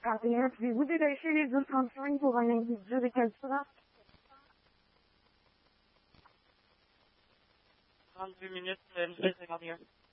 Copy. Vous délâchez les autres transferring pour un individu de quelle sorte? 32 minutes, 51.